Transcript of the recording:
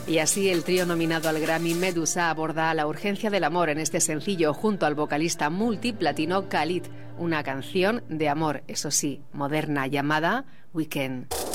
Y así el trío nominado al Grammy Medusa aborda la urgencia del amor en este sencillo junto al vocalista multiplatino Khalid, una canción de amor, eso sí, moderna llamada Weekend.